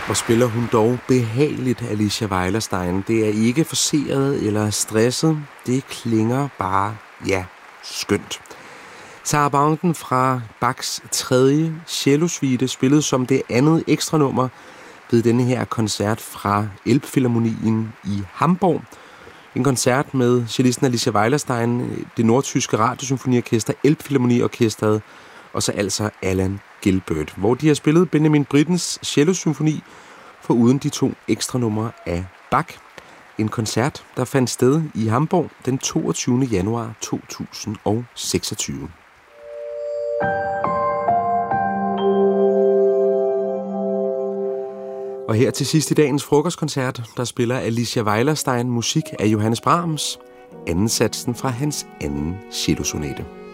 Hvor spiller hun dog behageligt, Alicia Weilerstein. Det er ikke forceret eller stresset. Det klinger bare, ja, skønt. Sarah Vaughan fra Bachs 3. cellosuite spillede som det andet ekstra nummer ved denne her koncert fra Elbphilharmonien i Hamburg. En koncert med cellisten Alicia Weilerstein, det nordtyske radiosymfoniorkester, Elbphilharmonieorkestret og så altså Alan Gilbert, hvor de har spillet Benjamin Brittens cellosymfoni foruden de 2 ekstra numre af Bach. En koncert, der fandt sted i Hamburg den 22. januar 2026. Og her til sidst i dagens frokostkoncert, der spiller Alicia Weilerstein musik af Johannes Brahms, anden satsen fra hans anden cellosonate.